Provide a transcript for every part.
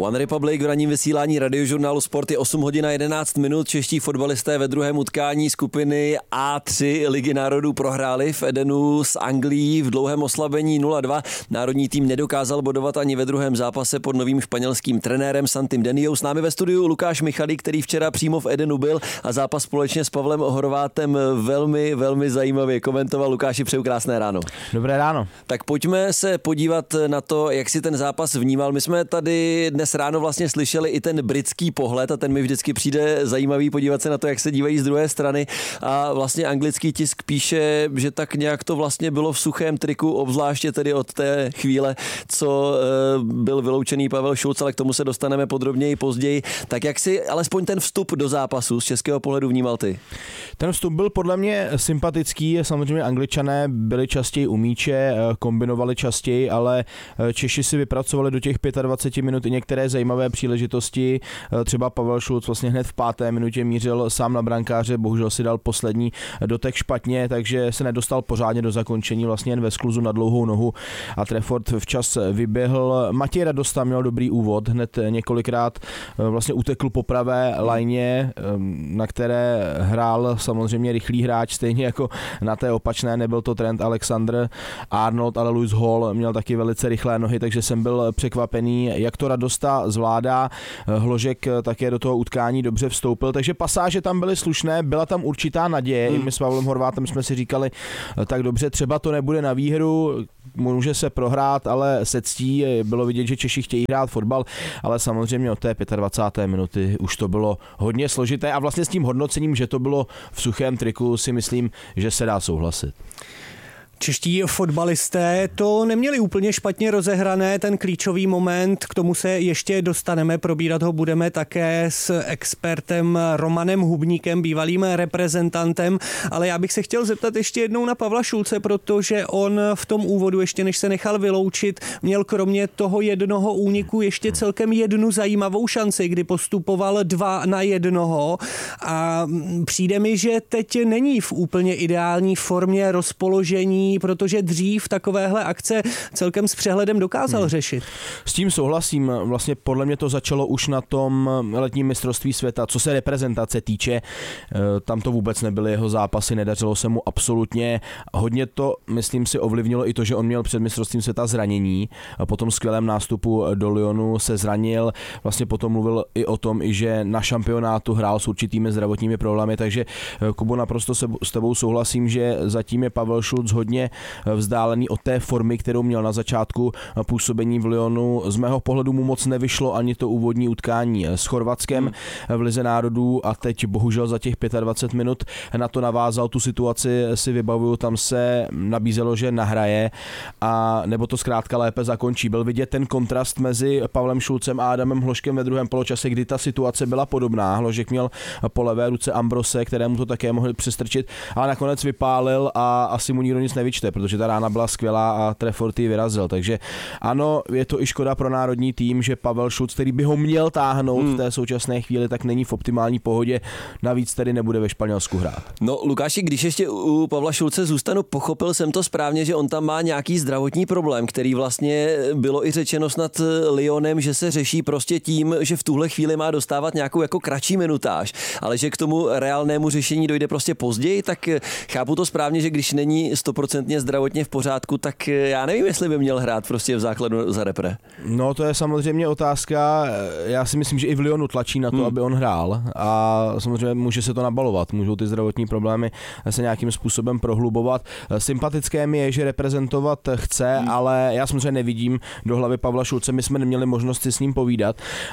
One Republic v ranním vysílání radiožurnálu Sport je 8 hodin a 11 minut. Čeští fotbalisté ve druhém utkání skupiny A3 Ligy národů prohráli v Edenu s Anglií v dlouhém oslabení 0-2. Národní tým nedokázal bodovat ani ve druhém zápase pod novým španělským trenérem Santem Deniou. S námi ve studiu Lukáš Michalík, který včera přímo v Edenu byl a zápas společně s Pavlem Horvátem velmi zajímavě komentoval. Lukáši, přeju krásné ráno. Dobré ráno. Tak pojďme se podívat na to, jak si ten zápas vnímal. My jsme tady dnes ráno vlastně slyšeli i ten britský pohled a ten mi vždycky přijde zajímavý podívat se na to, jak se dívají z druhé strany. A vlastně anglický tisk píše, že tak nějak to vlastně bylo v suchém triku, obzvláště tedy od té chvíle, co byl vyloučený Pavel Šulc, ale k tomu se dostaneme podrobněji později. Tak jak si alespoň ten vstup do zápasu z českého pohledu vnímal ty? Ten vstup byl podle mě sympatický, samozřejmě Angličané byli častěji u míče, kombinovali častěji, ale Češi si vypracovali do těch 25 minut i některé zajímavé příležitosti. Třeba Pavel Šulc vlastně hned v 5. minutě mířil sám na brankáře, bohužel si dal poslední dotek špatně, takže se nedostal pořádně do zakončení, vlastně jen ve skluzu na dlouhou nohu a Trafford včas vyběhl. Matěj Radosta měl dobrý úvod, hned několikrát vlastně utekl po pravé lajně, na které hrál samozřejmě rychlý hráč, stejně jako na té opačné, nebyl to Trent Alexander-Arnold, ale Lewis Hall měl taky velice rychlé nohy, takže jsem byl překvapený, jak to Radosta zvládá. Hložek také do toho utkání dobře vstoupil, takže pasáže tam byly slušné, byla tam určitá naděje. I my s Pavlem Horvátem jsme si říkali, tak dobře, třeba to nebude na výhru, může se prohrát, ale se ctí, bylo vidět, že Češi chtějí hrát fotbal, ale samozřejmě od té 25. minuty už to bylo hodně složité a vlastně s tím hodnocením, že to bylo v suchém triku, si myslím, že se dá souhlasit. Čeští fotbalisté to neměli úplně špatně rozehrané, ten klíčový moment, k tomu se ještě dostaneme, probírat ho budeme také s expertem Romanem Hubníkem, bývalým reprezentantem, ale já bych se chtěl zeptat ještě jednou na Pavla Šulce, protože on v tom úvodu, ještě než se nechal vyloučit, měl kromě toho jednoho úniku ještě celkem jednu zajímavou šanci, kdy postupoval 2-1 a přijde mi, že teď není v úplně ideální formě rozpoložení, protože dřív takovéhle akce celkem s přehledem dokázal řešit. S tím souhlasím, vlastně podle mě to začalo už na tom letním mistrovství světa, co se reprezentace týče, tam to vůbec nebyly jeho zápasy, nedařilo se mu absolutně, hodně to, myslím si, ovlivnilo i to, že on měl před mistrovstvím světa zranění, a po tom skvělém nástupu do Lyonu se zranil, vlastně potom mluvil i o tom, že na šampionátu hrál s určitými zdravotními problémy, takže Kubo, naprosto s tebou souhlasím, že zatím je Pavel Šulc hodně vzdálený od té formy, kterou měl na začátku působení v Lyonu. Z mého pohledu mu moc nevyšlo ani to úvodní utkání s Chorvatskem v Lize národů a teď bohužel za těch 25 minut na to navázal. Tu situaci si vybavuju, tam se nabízelo, že nahraje a nebo to zkrátka lépe zakončí. Byl vidět ten kontrast mezi Pavlem Šulcem a Adamem Hložkem ve druhém poločase, kdy ta situace byla podobná. Hložek měl po levé ruce Ambrose, kterému to také mohli přestrčit, ale nakonec vypálil a asi mu nikdo nic nevyčte, protože ta rána byla skvělá a Trafford ji vyrazil. Takže ano, je to i škoda pro národní tým, že Pavel Šulc, který by ho měl táhnout v té současné chvíli, tak není v optimální pohodě. Navíc tedy nebude ve Španělsku hrát. No, Lukáši, když ještě u Pavla Šulce zůstanu, pochopil jsem to správně, že on tam má nějaký zdravotní problém, který vlastně bylo i řečeno snad Lyonem, že se řeší prostě tím, že v tuhle chvíli má dostávat nějakou jako kratší minutáž, ale že k tomu reálnému řešení dojde prostě později, tak chápu to správně, že když není 100% zdravotně v pořádku, tak já nevím, jestli by měl hrát prostě v základu za repre. No, to je samozřejmě otázka. Já si myslím, že i v Lyonu tlačí na to, aby on hrál a samozřejmě může se to nabalovat. Můžou ty zdravotní problémy se nějakým způsobem prohlubovat. Sympatické mi je, že reprezentovat chce, ale já samozřejmě nevidím do hlavy Pavla Šulce. My jsme neměli možnost si s ním povídat,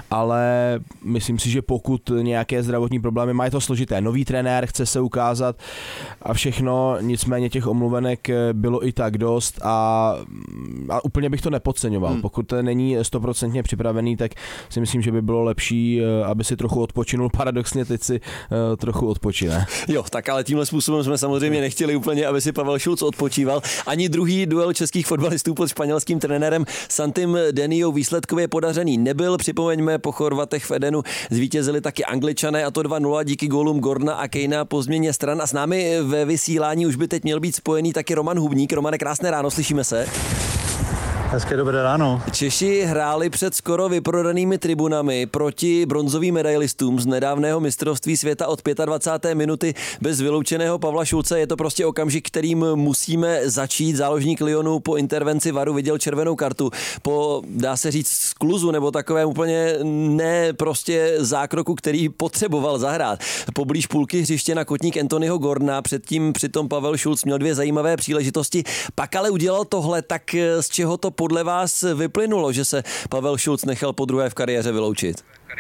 ale myslím si, že pokud nějaké zdravotní problémy má, je to složité. Nový trenér chce se ukázat a všechno, nicméně těch omluvenek bylo i tak dost a úplně bych to nepodceňoval. Pokud není 100% připravený, tak si myslím, že by bylo lepší, aby si trochu odpočinul. Paradoxně teď si trochu odpočine. Jo, tak ale tímhle způsobem jsme samozřejmě nechtěli úplně, aby si Pavel Šulc odpočíval. Ani druhý duel českých fotbalistů pod španělským trenérem Santem Deniou výsledkově podařený nebyl. Připomeňme, po Chorvatech v Edenu zvítězili taky Angličané, a to 2-0 díky gólům Gordona a Kanea po změně stran. A s námi ve vysílání už by teď měl být spojený taky Roman Hubník. Romane, krásné ráno, slyšíme se. Hezké dobré ráno. Češi hráli před skoro vyprodanými tribunami proti bronzovým medailistům z nedávného mistrovství světa od 25. minuty bez vyloučeného Pavla Šulce. Je to prostě okamžik, kterým musíme začít. Záložník Lyonu po intervenci VARu viděl červenou kartu. Po, dá se říct, skluzu nebo takovém úplně ne prostě zákroku, který potřeboval zahrát. Poblíž půlky hřiště na kotník Anthonyho Gordona, předtím přitom Pavel Šulc měl 2 zajímavé příležitosti. Pak ale udělal tohle, tak z čeho to podle vás vyplynulo, že se Pavel Šulc nechal podruhé v kariéře vyloučit?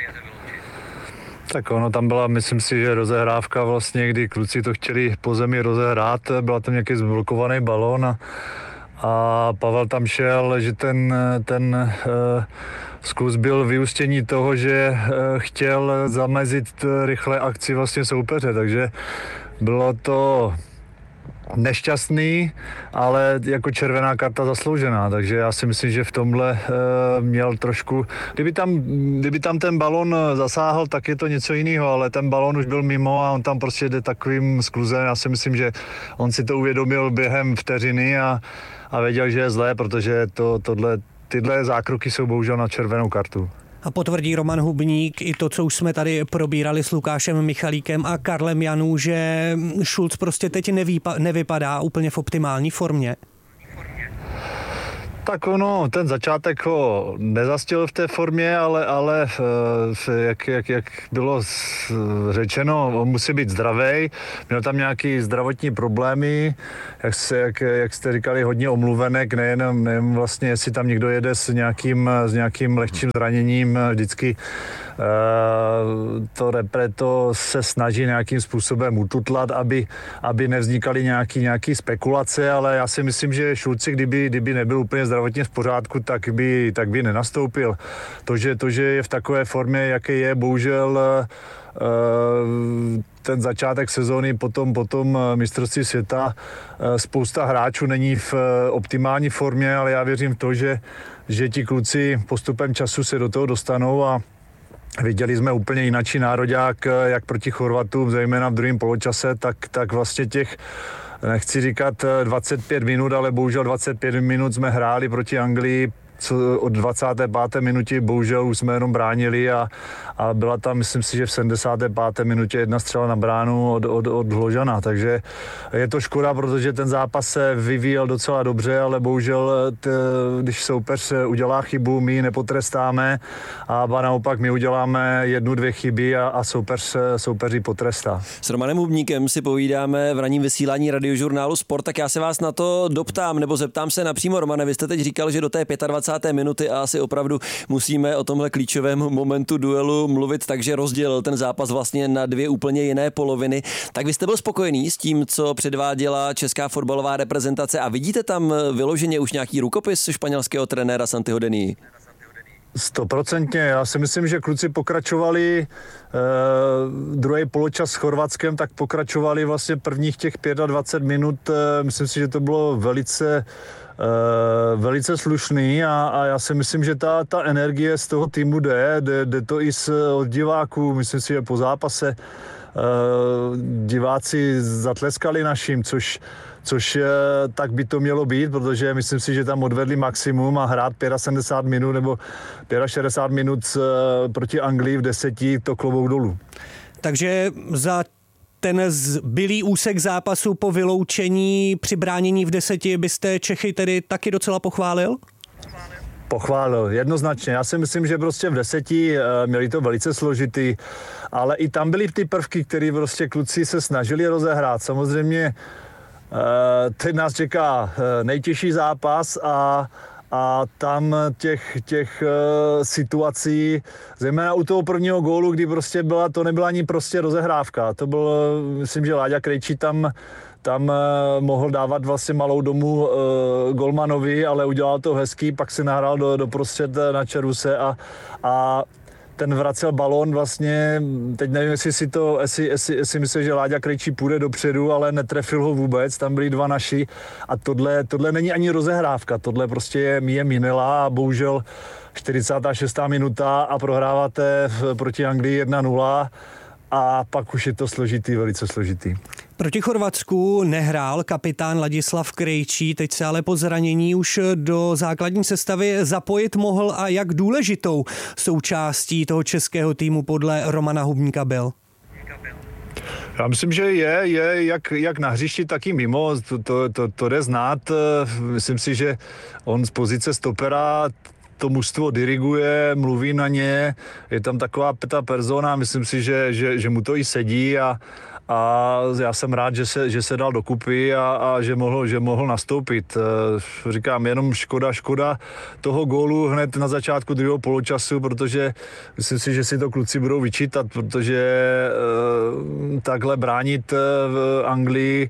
Tak ono tam byla, myslím si, že rozehrávka vlastně, kdy kluci to chtěli po zemi rozehrát, byla tam nějaký zblokovaný balón a Pavel tam šel, že ten zkus byl vyústění toho, že chtěl zamezit rychlé akci vlastně soupeře, takže bylo to nešťastný, ale jako červená karta zasloužená, takže já si myslím, že v tomhle měl trošku, kdyby tam ten balon zasáhl, tak je to něco jiného, ale ten balon už byl mimo a on tam prostě jde takovým skluzem. Já si myslím, že on si to uvědomil během vteřiny a věděl, že je zlé, protože tyhle zákroky jsou bohužel na červenou kartu. A potvrdí Roman Hubník i to, co už jsme tady probírali s Lukášem Michalíkem a Karlem Janů, že Šulc prostě teď nevypadá úplně v optimální formě. Tak ono, ten začátek ho nezastil v té formě, ale jak bylo řečeno, on musí být zdravý. Měl tam nějaký zdravotní problémy, jak jste říkali, hodně omluvenek, nejen vlastně, jestli tam někdo jede s nějakým lehčím zraněním, vždycky to repre se snaží nějakým způsobem ututlat, aby nevznikaly nějaký spekulace, ale já si myslím, že Šulci, kdyby nebyl úplně zdravotně v pořádku, tak by nenastoupil. To, že je v takové formě, jaké je, bohužel ten začátek sezóny, potom mistrovství světa, spousta hráčů není v optimální formě, ale já věřím v to, že ti kluci postupem času se do toho dostanou a viděli jsme úplně jinačí nároďák, jak proti Chorvatům, zejména v druhém poločase, tak vlastně těch, nechci říkat 25 minut, ale bohužel 25 minut jsme hráli proti Anglii, od 25. minutě bohužel už jsme jenom bránili a byla tam, myslím si, že v 75. minutě jedna střela na bránu od Hložana, takže je to škoda, protože ten zápas se vyvíjel docela dobře, ale bohužel, když soupeř udělá chybu, my ji nepotrestáme a naopak my uděláme 1-2 chyby a soupeř ji potrestá. S Romanem Hubníkem si povídáme v ranním vysílání Radiožurnálu Sport, tak já se vás na to doptám, nebo zeptám se napřímo. Romane, vy jste teď říkal, že do té 25. minuty a asi opravdu musíme o tomhle klíčovém momentu duelu mluvit, takže rozdělil ten zápas vlastně na 2 úplně jiné poloviny. Tak vy jste byl spokojený s tím, co předváděla česká fotbalová reprezentace a vidíte tam vyloženě už nějaký rukopis španělského trenéra Santiho Denii? 100%. Já si myslím, že kluci pokračovali druhý poločas s Chorvatskem, tak pokračovali vlastně prvních těch 25 minut. Myslím si, že to bylo velice slušný a já si myslím, že ta energie z toho týmu jde to i od diváků. Myslím si, že po zápase diváci zatleskali našim, což tak by to mělo být, protože myslím si, že tam odvedli maximum a hrát 75 minut nebo 65 minut proti Anglii v 10, to klobouk dolů. Takže za ten zbylý úsek zápasu po vyloučení při bránění v 10 byste Čechy tedy taky docela pochválil? Pochválil, jednoznačně. Já si myslím, že prostě v 10 měli to velice složitý, ale i tam byly ty prvky, které prostě kluci se snažili rozehrát. Samozřejmě teď nás čeká nejtěžší zápas a tam těch situací, zejména u toho prvního gólu, kdy prostě to nebyla ani prostě rozehrávka. To byl, myslím, že Láďa Krejčí tam mohl dávat vlastně malou domů golmanovi, ale udělal to hezký, pak se nahrál doprostřed na Čeruse a ten vracel balón vlastně, teď nevím, jestli myslel, že Láďa Krejčí půjde dopředu, ale netrefil ho vůbec, tam byli 2 naši a tohle není ani rozehrávka, tohle prostě je minela a bohužel 46. minuta a prohráváte proti Anglii 1-0 a pak už je to složitý, velice složitý. Proti Chorvatsku nehrál kapitán Ladislav Krejčí, teď se ale po zranění už do základní sestavy zapojit mohl a jak důležitou součástí toho českého týmu podle Romana Hubníka byl? Já myslím, že je jak na hřišti, tak i mimo, to jde znát. Myslím si, že on z pozice stopera to mužstvo diriguje, mluví na ně, je tam taková ta persona, myslím si, že mu to i sedí a já jsem rád, že se dal dokupy a že mohl nastoupit. Říkám, jenom škoda toho gólu hned na začátku druhého poločasu, protože myslím si, že si to kluci budou vyčítat, protože takhle bránit v Anglii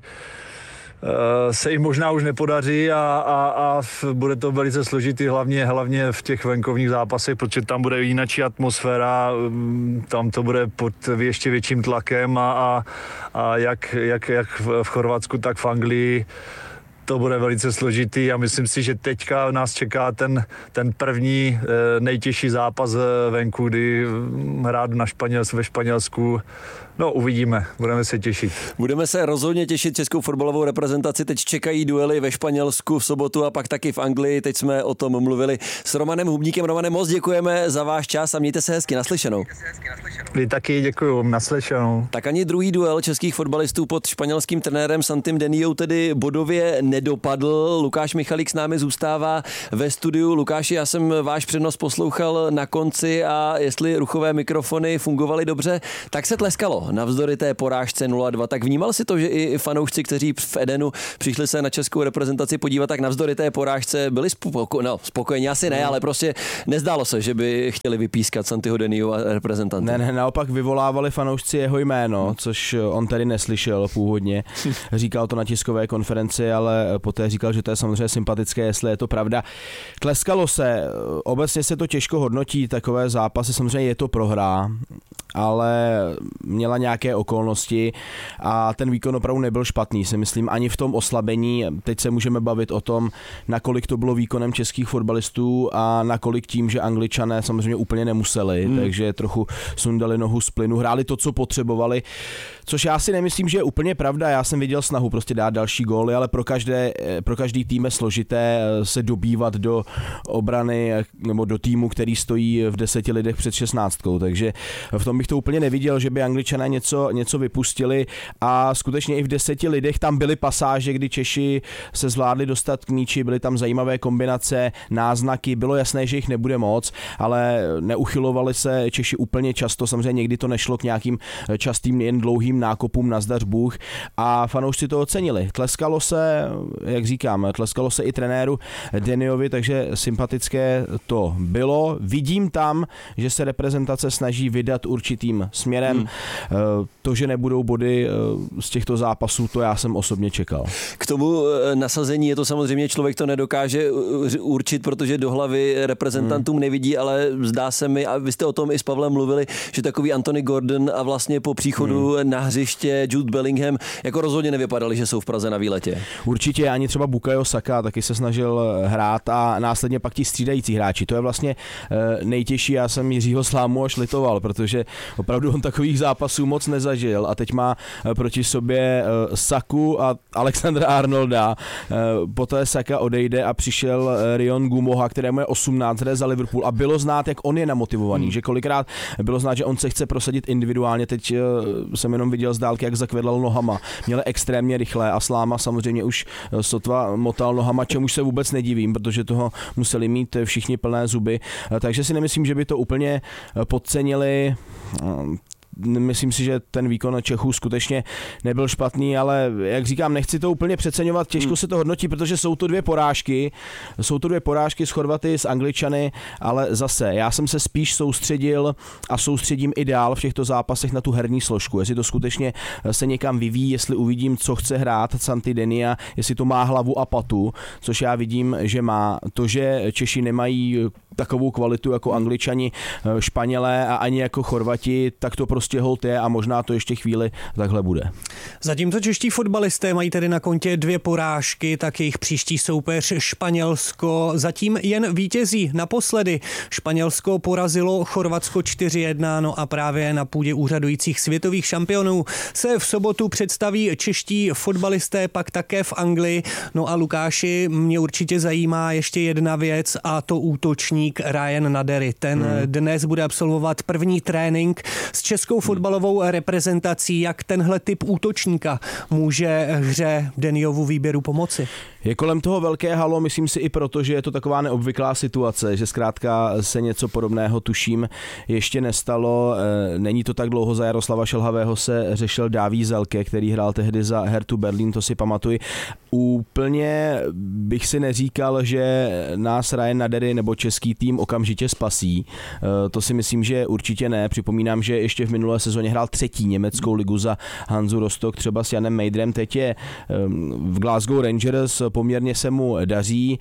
se jim možná už nepodaří a bude to velice složitý, hlavně v těch venkovních zápasech, protože tam bude jináčí atmosféra, tam to bude pod ještě větším tlakem a jak v Chorvatsku, tak v Anglii to bude velice složitý a myslím si, že teďka nás čeká ten první nejtěžší zápas venku, kdy hrát ve Španělsku. No, uvidíme, budeme se těšit. Budeme se rozhodně těšit českou fotbalovou reprezentaci. Teď čekají duely ve Španělsku v sobotu a pak taky v Anglii. Teď jsme o tom mluvili s Romanem Hubníkem. Romane, moc děkujeme za váš čas a mějte se hezky, naslyšenou. Vy taky děkuju, naslyšenou. Tak ani druhý duel českých fotbalistů pod španělským trenérem Santim Deniou tedy bodově nedopadl. Lukáš Michalík s námi zůstává ve studiu. Lukáši, já jsem váš přenos poslouchal na konci a jestli ruchové mikrofony fungovaly dobře, tak se tleskalo navzdory té porážce 0-2. Tak vnímal si to, že i fanoušci, kteří v Edenu přišli se na českou reprezentaci podívat, tak navzdory té porážce byli spokojení, asi ne, ale prostě nezdálo se, že by chtěli vypískat Santiho Deniu a reprezentanty. Ne, naopak vyvolávali fanoušci jeho jméno, což on tady neslyšel původně. Říkal to na tiskové konferenci, ale poté říkal, že to je samozřejmě sympatické, jestli je to pravda. Tleskalo se, obecně se to těžko hodnotí, takové zápasy, samozřejmě je to prohra, ale měla nějaké okolnosti a ten výkon opravdu nebyl špatný, si myslím, ani v tom oslabení. Teď se můžeme bavit o tom, nakolik to bylo výkonem českých fotbalistů a nakolik tím, že Angličané samozřejmě úplně nemuseli, takže trochu sundali nohu z plynu, hráli to, co potřebovali, což já si nemyslím, že je úplně pravda. Já jsem viděl snahu prostě dát další góly, ale pro každý tým je složité se dobývat do obrany nebo do týmu, který stojí v 10 lidech před 16, takže v tom bych to úplně neviděl, že by Angličané něco vypustili a skutečně i v 10 lidech tam byly pasáže, kdy Češi se zvládli dostat k míči, byly tam zajímavé kombinace, náznaky, bylo jasné, že jich nebude moc, ale neuchylovali se Češi úplně často, samozřejmě někdy to nešlo k nějakým častým jen dlouhým nákopům na zdař Bůh a fanoušci to ocenili. Tleskalo se, jak říkám, tleskalo se i trenéru Deniovi, takže sympatické to bylo. Vidím tam, že se reprezentace snaží vydat určitým směrem. To, že nebudou body z těchto zápasů, to já jsem osobně čekal. K tomu nasazení je to samozřejmě, člověk to nedokáže určit, protože do hlavy reprezentantům nevidí, ale zdá se mi, a vy jste o tom i s Pavlem mluvili, že takový Anthony Gordon a vlastně po příchodu na hřiště Jude Bellingham jako rozhodně nevypadali, že jsou v Praze na výletě. Určitě ani třeba Bukayo Saka taky se snažil hrát a následně pak ti střídající hráči. To je vlastně nejtěžší. Já jsem Jiřího Slámu až litoval, protože opravdu on takových zápasů moc nezažil a teď má proti sobě Saku a Alexandra Arnolda. Poté Saka odejde a přišel Rion Gumoha, kterému je 18, hraje za Liverpool a bylo znát, jak on je namotivovaný, že kolikrát bylo znát, že on se chce prosadit individuálně. Teď jsem jenom viděl z dálky, jak zakvedlal nohama. Měl extrémně rychlé a Sláma samozřejmě už sotva motal nohama, čemuž se vůbec nedivím, protože toho museli mít všichni plné zuby. Takže si nemyslím, že by to úplně podcenili. Myslím si, že ten výkon Čechů skutečně nebyl špatný, ale jak říkám, nechci to úplně přeceňovat, těžko se to hodnotí, protože jsou to dvě porážky s Chorvaty, s Angličany, ale zase já jsem se spíš soustředil a soustředím i dál v těchto zápasech na tu herní složku, jestli to skutečně se někam vyvíjí, jestli uvidím, co chce hrát Santi Denia, jestli to má hlavu a patu, což já vidím, že má. To, že Češi nemají takovou kvalitu jako Angličani, Španělé a ani jako Chorvati, tak to prostě prostě hold je a možná to ještě chvíli takhle bude. Zatímco čeští fotbalisté mají tedy na kontě 2 porážky, tak jejich příští soupeř Španělsko zatím jen vítězí. Naposledy Španělsko porazilo Chorvatsko 4-1, no a právě na půdě úřadujících světových šampionů se v sobotu představí čeští fotbalisté, pak také v Anglii. No a Lukáši, mě určitě zajímá ještě jedna věc, a to útočník Ryan Nadery. Ten dnes bude absolvovat první trénink s českou fotbalovou reprezentací. Jak tenhle typ útočníka může hře Dannyhovu výběru pomoci? Je kolem toho velké halo, myslím si i proto, že je to taková neobvyklá situace, že zkrátka se něco podobného, tuším, ještě nestalo. Není to tak dlouho, za Jaroslava Šelhavého se řešil Daví Zelke, který hrál tehdy za Hertu Berlín, to si pamatuji. Úplně bych si neříkal, že nás Ryan Nadery nebo český tým okamžitě spasí. To si myslím, že určitě ne. Připomínám, že ještě v minulé sezóně hrál 3. německou ligu za Hansu Rostock, třeba s Janem Mejdrem. Teď je v Glasgow Rangers, poměrně se mu daří,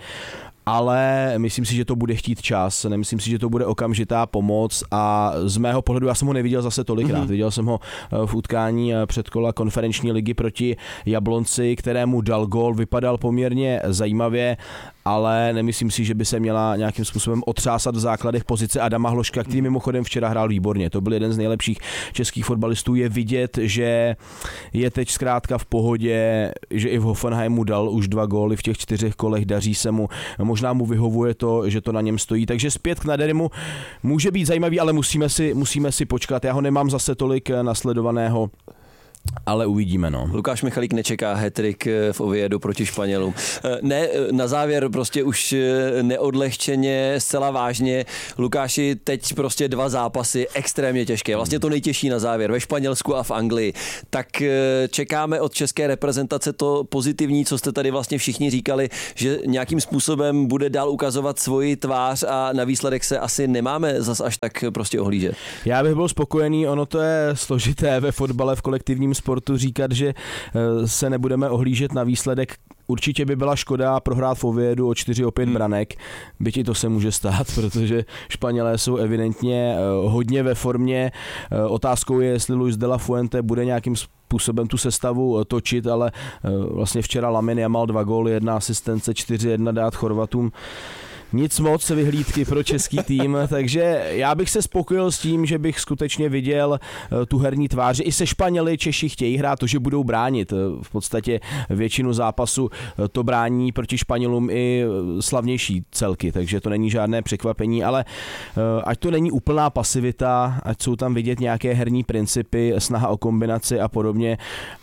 ale myslím si, že to bude chtít čas. Nemyslím si, že to bude okamžitá pomoc a z mého pohledu, já jsem ho neviděl zase tolikrát. Viděl jsem ho v utkání předkola konferenční ligy proti Jablonci, kterému dal gól, vypadal poměrně zajímavě, ale nemyslím si, že by se měla nějakým způsobem otřásat v základech pozice Adama Hloška, který mimochodem včera hrál výborně. To byl jeden z nejlepších českých fotbalistů. Je vidět, že je teď zkrátka v pohodě, že i v Hoffenheimu dal už 2 góly v těch 4 kolech, daří se mu. Možná mu vyhovuje to, že to na něm stojí. Takže zpět k Naderymu může být zajímavý, ale musíme si počkat. Já ho nemám zase tolik nasledovaného, ale uvidíme, no. Lukáš Michalík nečeká hat-trick v Oviedu proti Španělům. Ne, na závěr prostě už neodlehčeně, zcela vážně. Lukáši, teď prostě 2 zápasy extrémně těžké. Vlastně to nejtěžší na závěr ve Španělsku a v Anglii. Tak čekáme od české reprezentace to pozitivní, co jste tady vlastně všichni říkali, že nějakým způsobem bude dál ukazovat svoji tvář a na výsledek se asi nemáme zas až tak prostě ohlížet. Já bych byl spokojený, ono to je složité ve fotbale, v kolektivním sportu říkat, že se nebudeme ohlížet na výsledek. Určitě by byla škoda prohrát v Oviedu o 4-5 branek, byť i to se může stát, protože Španělé jsou evidentně hodně ve formě. Otázkou je, jestli Luis de la Fuente bude nějakým způsobem tu sestavu točit, ale vlastně včera Lamine Yamal 2 góly, 1 asistence, 4-1 dát Chorvatům. Nic moc vyhlídky pro český tým, takže já bych se spokojil s tím, že bych skutečně viděl tu herní tvář. I se Španěli Češi chtějí hrát, to, že budou bránit. V podstatě většinu zápasu to brání proti Španělům i slavnější celky, takže to není žádné překvapení, ale ať to není úplná pasivita, ať jsou tam vidět nějaké herní principy, snaha o kombinaci a podobně.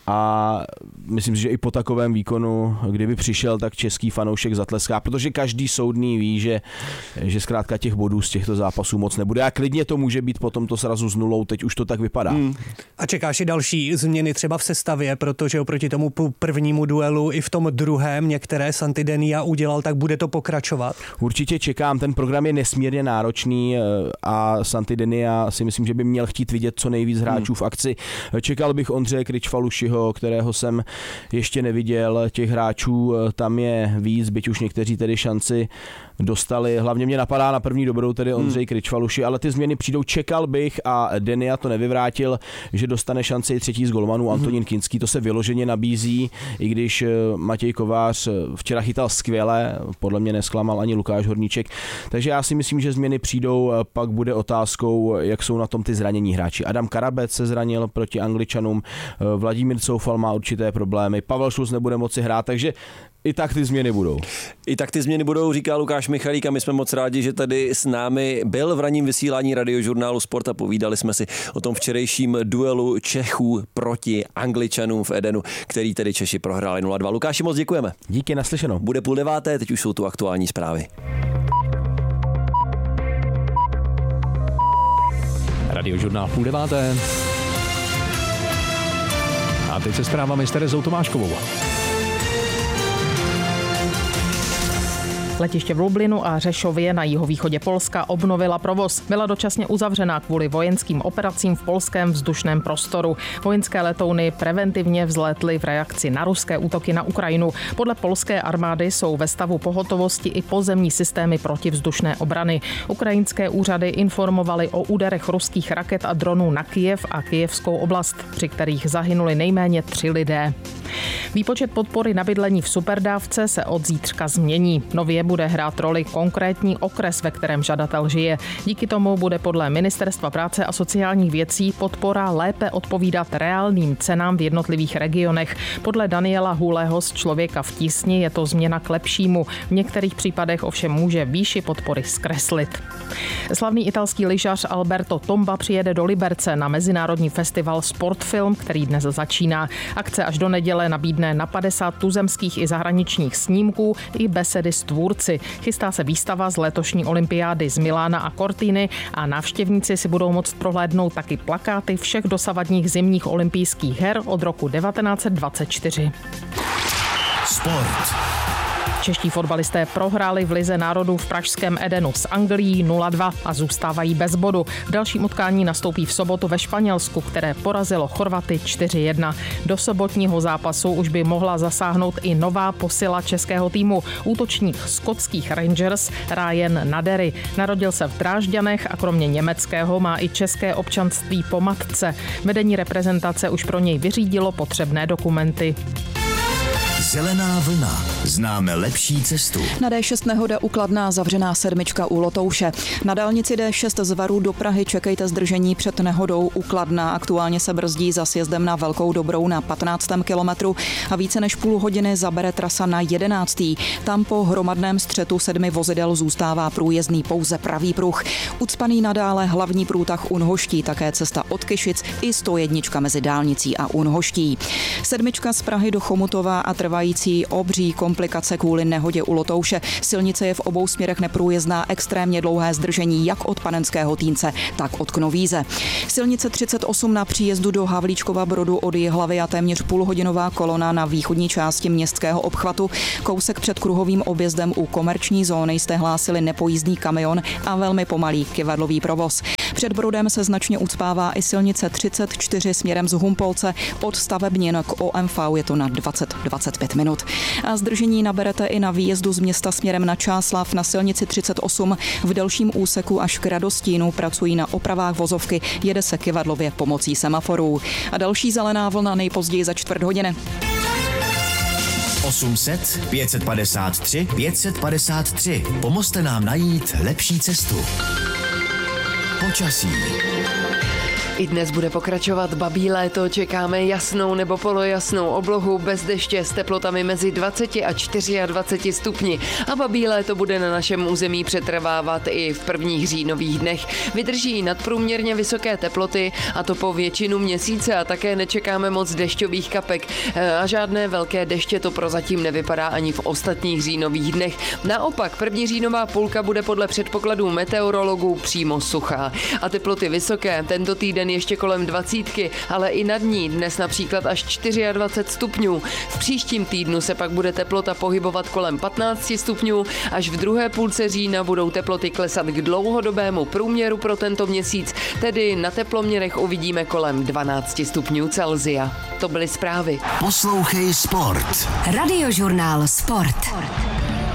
A myslím si, že i po takovém výkonu, kdyby přišel, tak český fanoušek zatleská, protože každý soudný ví, že zkrátka těch bodů z těchto zápasů moc nebude. A klidně to může být potom to srazu s nulou, teď už to tak vypadá. A čekáš i další změny třeba v sestavě, protože oproti tomu prvnímu duelu i v tom druhém některé Santidenia udělal, tak bude to pokračovat? Určitě čekám, ten program je nesmírně náročný a Santidenia si myslím, že by měl chtít vidět co nejvíc hráčů v akci. Čekal bych Ondřeje Kričfalušiho, kterého jsem ještě neviděl, těch hráčů tam je víc, byť už někteří tedy šanci dostali. Hlavně mě napadá na první dobrou tedy Ondřej Kričfaluši, ale ty změny přijdou. Čekal bych a Denia to nevyvrátil, že dostane šanci 3. z golmanů Antonín Kinský. To se vyloženě nabízí, i když Matěj Kovář včera chytal skvěle, podle mě nesklamal ani Lukáš Horníček. Takže já si myslím, že změny přijdou, pak bude otázkou, jak jsou na tom ty zranění hráči. Adam Karabec se zranil proti Angličanům, Vladimír Coufal má určité problémy, Pavel Šulc nebude moci hrát, takže i tak ty změny budou. I tak ty změny budou, říká Lukáš Michalík, a my jsme moc rádi, že tady s námi byl v ranním vysílání Radiožurnálu Sport a povídali jsme si o tom včerejším duelu Čechů proti Angličanům v Edenu, který tedy Češi prohráli 0-2. Lukáši, moc děkujeme. Díky, naslyšenou. Bude 8:30, teď už jsou tu aktuální zprávy. Radiožurnál 8:30. A teď se zprávami s Terezou Tomáškovou. Letiště v Lublinu a Řešově na jihovýchodě Polska obnovila provoz. Byla dočasně uzavřená kvůli vojenským operacím v polském vzdušném prostoru. Vojenské letouny preventivně vzlétly v reakci na ruské útoky na Ukrajinu. Podle polské armády jsou ve stavu pohotovosti i pozemní systémy protivzdušné obrany. Ukrajinské úřady informovaly o úderech ruských raket a dronů na Kyjev a kyjevskou oblast, při kterých zahynuli nejméně 3 lidé. Výpočet podpory na bydlení v superdávce se od zítřka změní. Nově bude hrát roli konkrétní okres, ve kterém žadatel žije. Díky tomu bude podle Ministerstva práce a sociálních věcí podpora lépe odpovídat reálným cenám v jednotlivých regionech. Podle Daniela Hůleho z Člověka v tísni je to změna k lepšímu. V některých případech ovšem může výši podpory zkreslit. Slavný italský lyžař Alberto Tomba přijede do Liberce na mezinárodní festival Sportfilm, který dnes začíná. Akce až do neděle nabídne na 50 tuzemských i zahraničních snímků i besedy s tvůrci. Chystá se výstava z letošní olympiády z Milána a Cortiny a návštěvníci si budou moct prohlédnout taky plakáty všech dosavadních zimních olympijských her od roku 1924. Sport. Čeští fotbalisté prohráli v Lize národů v pražském Edenu s Anglií 0-2 a zůstávají bez bodu. V dalším utkání nastoupí v sobotu ve Španělsku, které porazilo Chorvaty 4-1. Do sobotního zápasu už by mohla zasáhnout i nová posila českého týmu. Útočník skotských Rangers Ryan Nadery. Narodil se v Drážďanech a kromě německého má i české občanství po matce. Vedení reprezentace už pro něj vyřídilo potřebné dokumenty. Zelená vlna. Známe lepší cestu. Na D6 nehoda u Kladna, zavřená 7 u Lotouše. Na dálnici D6 z Varu do Prahy čekejte zdržení před nehodou u Kladna. Aktuálně se brzdí za sjezdem na Velkou Dobrou na 15. kilometru a více než půl hodiny zabere trasa na 11. Tam po hromadném střetu 7 vozidel zůstává průjezdný pouze pravý pruh. Ucpaný nadále hlavní průtah Unhoští, také cesta od Kyšic i 101 mezi dálnicí a Unhoští. 7 z Prahy do Chomutova a trvající obří komplikace kvůli nehodě u Lotouše. Silnice je v obou směrech neprůjezdná, extrémně dlouhé zdržení jak od Panenského Týnce, tak od Knovíze. Silnice 38 na příjezdu do Havlíčkova Brodu od Jihlavy a téměř půlhodinová kolona na východní části městského obchvatu. Kousek před kruhovým objezdem u komerční zóny jste hlásili nepojízdný kamion a velmi pomalý kyvadlový provoz. Před Brodem se značně ucpává i silnice 34 směrem z Humpolce od Stavebnin k OMV, je to na 20-25 minut. A zdržení naberete i na výjezdu z města směrem na Čáslav na silnici 38. V delším úseku až k Radostínu pracují na opravách vozovky, jede se kyvadlově pomocí semaforů. A další zelená vlna nejpozději za čtvrt hodiny. 800 553 553. Pomozte nám najít lepší cestu. Počasí. I dnes bude pokračovat babí léto, čekáme jasnou nebo polojasnou oblohu bez deště s teplotami mezi 20 a 24 stupni a babí léto bude na našem území přetrvávat i v prvních říjnových dnech. Vydrží nadprůměrně vysoké teploty a to po většinu měsíce a také nečekáme moc dešťových kapek a žádné velké deště to prozatím nevypadá ani v ostatních říjnových dnech. Naopak první říjnová půlka bude podle předpokladů meteorologů přímo suchá a teploty vysoké tento týden ještě kolem 20, ale i nad ní dnes například až 24 stupňů. V příštím týdnu se pak bude teplota pohybovat kolem 15 stupňů, až v druhé půlce října budou teploty klesat k dlouhodobému průměru pro tento měsíc, tedy na teploměrech uvidíme kolem 12 stupňů Celsia. To byly zprávy. Poslouchej Sport. Radiožurnál Sport.